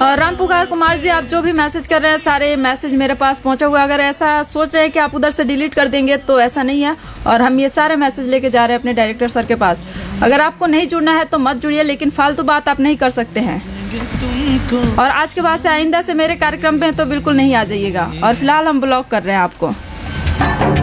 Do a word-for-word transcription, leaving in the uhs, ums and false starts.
और राम पुकार कुमार जी, आप जो भी मैसेज कर रहे हैं सारे मैसेज मेरे पास पहुंचा हुआ है। अगर ऐसा सोच रहे हैं कि आप उधर से डिलीट कर देंगे तो ऐसा नहीं है, और हम ये सारे मैसेज लेके जा रहे हैं अपने डायरेक्टर सर के पास। अगर आपको नहीं जुड़ना है तो मत जुड़िए, लेकिन फालतू बात आप नहीं कर सकते हैं। और आज के बाद से आइंदा से मेरे कार्यक्रम पे तो बिल्कुल नहीं आ जाइएगा। और फिलहाल हम ब्लॉक कर रहे हैं आपको।